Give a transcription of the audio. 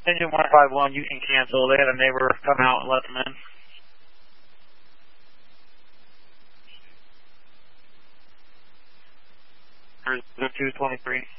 Engine 151, you can cancel. They had a neighbor come out and let them in. Or 223.